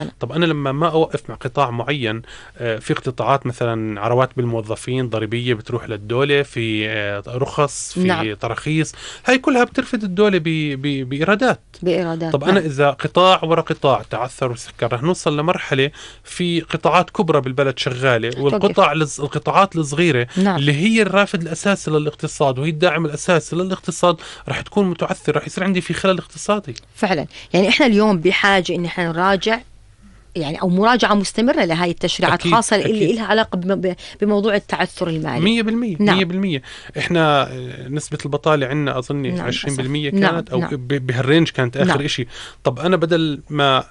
طب أنا لما ما أوقف مع قطاع معين، في قطاعات مثلا عروات بالموظفين ضريبية بتروح للدولة، في رخص، في نعم. تراخيص، هاي كلها بترفد الدولة بإيرادات. طب أنا نعم. إذا قطاع ورا قطاع تعثر وسكر، رح نوصل لمرحلة في قطاعات كبرى بالبلد شغالة، توقف. القطاعات الصغيرة نعم. اللي هي الرافد الأساسي للاقتصاد وهي الداعم الأساسي للاقتصاد رح تكون متعثرة، رح يصير عندي في خلل اقتصادي. فعلا، يعني إحنا اليوم بحاجة إن إحنا نراجع، يعني أو مراجعة مستمرة لهذه التشريعات، أكيد خاصة اللي أكيد. لها علاقة بموضوع التعثر المالي. 100%. نعم. 100%. احنا نسبة البطالة عندنا أظني نعم 20% للأسف. نعم. كانت، أو نعم. بهالرينج كانت نعم. آخر إشي. طب أنا بدل ما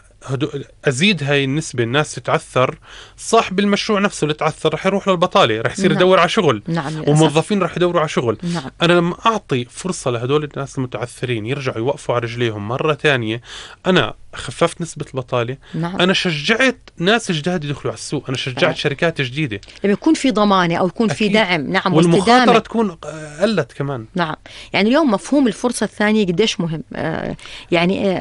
أزيد هاي النسبة الناس تتعثر، صاحب المشروع نفسه اللي تعثر رح يروح للبطالة، رح يصير نعم. يدور على شغل، نعم للأسف. وموظفين رح يدوروا على شغل. نعم. أنا لما أعطي فرصة لهدول الناس المتعثرين يرجعوا يوقفوا على رجليهم مرة تانية، أنا خففت نسبة البطالة. نعم. أنا شجعت ناس جداد يدخلوا على السوق، أنا شجعت شركات جديدة. لما يكون في ضمانة أو يكون في أكيد. دعم، نعم، والمخاطرة واستدامة. تكون قلت كمان. نعم. يعني اليوم مفهوم الفرصة الثانية قديش مهم. يعني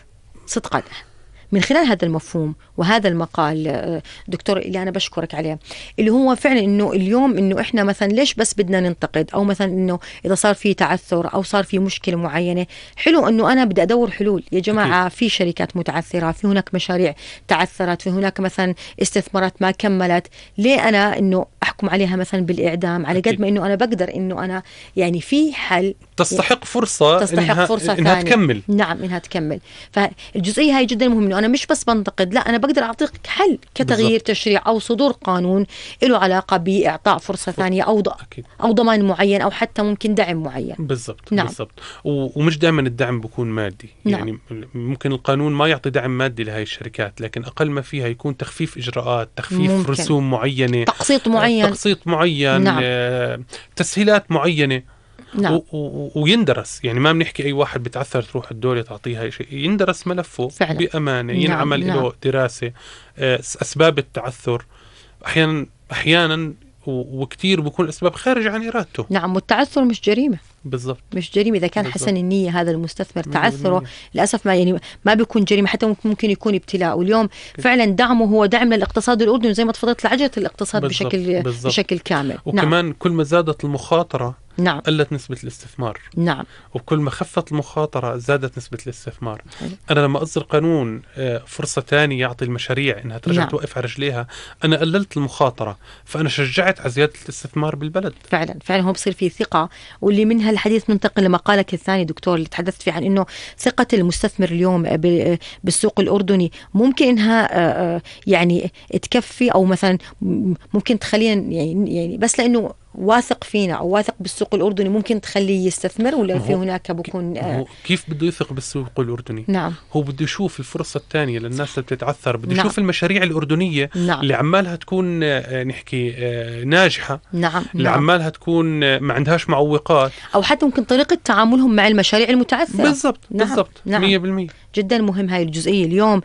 صدقا من خلال هذا المفهوم وهذا المقال دكتور اللي أنا بشكرك عليه، اللي هو فعلا إنه اليوم إنه إحنا مثلا ليش بس بدنا ننتقد، أو مثلا إنه إذا صار في تعثر أو صار في مشكلة معينة، حلو إنه أنا بدي أدور حلول. يا جماعة في شركات متعثرة، في هناك مشاريع تعثرت، في هناك مثلا استثمارات ما كملت، ليه أنا إنه أحكم عليها مثلا بالإعدام؟ على قد ما إنه أنا بقدر إنه أنا يعني في حل، تستحق فرصة إنها تكمل. نعم إنها تكمل. فالجزئية هاي جدا مهمة، إنه أنا مش بس بنتقد، لا أنا بقدر أعطيك حل كتغيير بالزبط. تشريع أو صدور قانون له علاقة بإعطاء فرصة ثانية أو ضمان معين، أو حتى ممكن دعم معين. بالضبط. نعم. بالضبط. ومش دائما الدعم بيكون مادي. نعم. يعني ممكن القانون ما يعطي دعم مادي لهي الشركات، لكن أقل ما فيها يكون تخفيف إجراءات، تخفيف ممكن. رسوم معينة، تقسيط معين. نعم. تسهيلات معينة. نعم. ويندرس، يعني ما بنحكي أي واحد بتعثر تروح الدولة تعطيها شيء، يندرس ملفه فعلا بأمانة. نعم. ينعمل نعم. له دراسة أسباب التعثر. أحيانا وكتير بيكون الأسباب خارج عن إرادته. نعم. والتعثر مش جريمة. بالضبط. مش جريمة إذا كان حسن النية هذا المستثمر. تعثره للأسف ما بيكون جريمة، حتى ممكن يكون ابتلاء. واليوم فعلا دعمه هو دعم للاقتصاد الأردني، زي ما تفضلت لعجلة الاقتصاد بشكل كامل. وكمان نعم. كل ما زادت المخاطرة نعم. قلت نسبة الاستثمار. نعم. وكل ما خفت المخاطرة زادت نسبة الاستثمار. أنا لما أصدر قانون فرصة ثانية يعطي المشاريع إنها ترجع توقف على رجليها، أنا قللت المخاطرة، فأنا شجعت على زيادة الاستثمار بالبلد. فعلا هو بصير فيه ثقة. واللي منها الحديث ننتقل لمقالك الثاني دكتور، اللي تحدثت فيه عن إنه ثقة المستثمر اليوم بالسوق الأردني ممكن إنها يعني تكفي، أو مثلا ممكن تخلينا يعني بس لأنه واثق فينا أو واثق بالسوق الأردني ممكن تخليه يستثمر، ولا في هناك بكون كيف بده يثق بالسوق الأردني؟ نعم. هو بده يشوف الفرصة الثانية للناس اللي بتتعثر، بده نعم. يشوف المشاريع الأردنية اللي عمالها تكون نحكي ناجحة. نعم. اللي عمالها تكون ما عندهاش معوقات، أو حتى ممكن طريقة تعاملهم مع المشاريع المتعثرة. بالضبط. نعم. بالضبط. نعم. 100%. جدا مهم هاي الجزئية اليوم.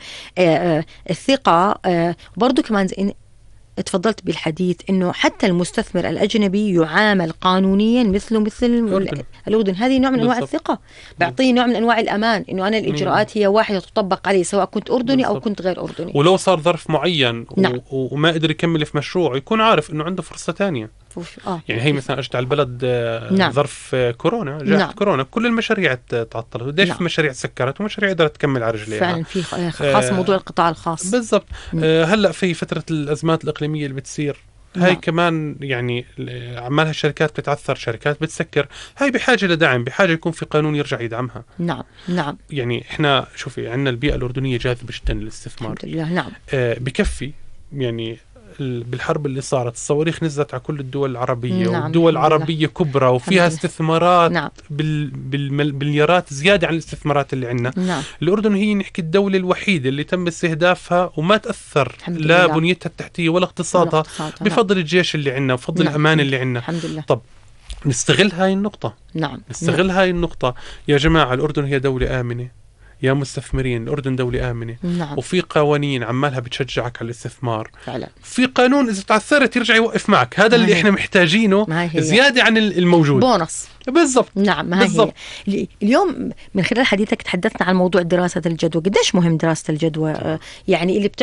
الثقة برضو كمان تفضلت بالحديث إنه حتى المستثمر الأجنبي يعامل قانونيا مثل الأردن. هذه نوع من أنواع الثقة، بعطيه نوع من أنواع الأمان، إنه أنا الإجراءات هي واحدة تطبق عليه سواء كنت أردني أو كنت غير أردني. ولو صار ظرف معين نعم. وما قدر يكمل في مشروع، يكون عارف إنه عنده فرصة تانية. يعني هي مثلا اجت على البلد نعم. ظرف كورونا، جائحة نعم. كورونا، كل المشاريع تعطلت، وديش نعم. في مشاريع سكرت ومشاريع قدرت تكمل على رجليها. فعلا في خاص موضوع القطاع الخاص. بالضبط. هلا في فترة الأزمات الإقليمية اللي بتصير، هاي نعم. كمان يعني عمالها الشركات بتتعثر، شركات بتسكر، هاي بحاجة لدعم، بحاجة يكون في قانون يرجع يدعمها. نعم. نعم. يعني احنا شوفي عندنا البيئة الأردنية جاذبة جدا للاستثمار. الحمد لله. نعم. بكفي يعني بالحرب اللي صارت الصواريخ نزلت على كل الدول العربية. نعم. والدول العربية كبرى وفيها استثمارات نعم. بالمليارات زيادة عن الاستثمارات اللي عندنا. نعم. الأردن هي نحكي الدولة الوحيدة اللي تم استهدافها وما تأثر لا بنيتها التحتية ولا اقتصادها بفضل الجيش اللي عندنا وفضل نعم. الأمان اللي عندنا. الحمد لله. طب نستغل هاي النقطة. نعم. نستغل هاي النقطة يا جماعة. الأردن هي دولة آمنة، يا مستثمرين الأردن دولة آمنة. نعم. وفي قوانين عمالها بتشجعك على الاستثمار فعلا. في قانون إذا تعثرت يرجع يوقف معك. هذا اللي إحنا محتاجينه زيادة عن الموجود، بونص. بالضبط. نعم، ما هي اليوم من خلال حديثك تحدثنا عن موضوع دراسة الجدوى. قديش مهم دراسة الجدوى؟ يعني اللي